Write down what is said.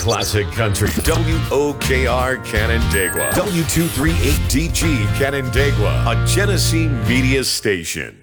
classic country. WOKR Canandaigua. W238DG Canandaigua. A Genesee media station.